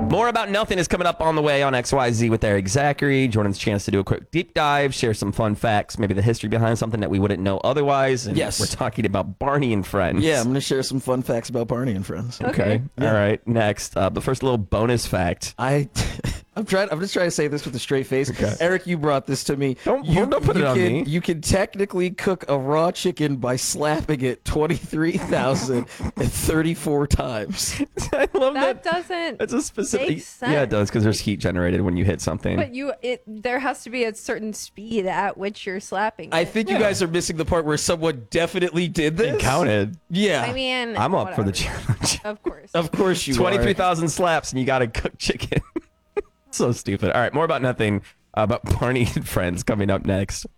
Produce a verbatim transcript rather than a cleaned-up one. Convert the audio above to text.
More About Nothing is coming up on the way on X Y Z with Eric Zachary. Jordan's chance to do a quick deep dive, share some fun facts, maybe the history behind something that we wouldn't know otherwise. And yes. We're talking about Barney and Friends. Yeah, I'm going to share some fun facts about Barney and Friends. Okay. Okay. Yeah. All right. Next. Uh, but first, a little bonus fact. I... I'm trying. I'm just trying to say this with a straight face. Okay. Eric, you brought this to me. Don't- you, don't put you it on can, me. You can technically cook a raw chicken by slapping it twenty-three thousand thirty-four times. I love that. That doesn't That's a specific. make sense. Yeah, it does because there's heat generated when you hit something. But you, it there has to be a certain speed at which you're slapping. I it. think you guys are missing the part where someone definitely did this. It counted. Yeah. I mean, I'm up for the whatever. challenge. Of course. of course you twenty-three are. thousand slaps and you got to cook chicken. So stupid. All right, more about nothing. Uh, about Barney and Friends coming up next.